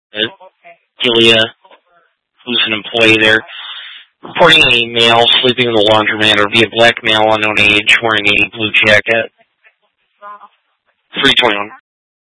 Delia, who's an employee there, reporting a male sleeping in the laundromat or be a black male unknown age wearing a blue jacket. 321.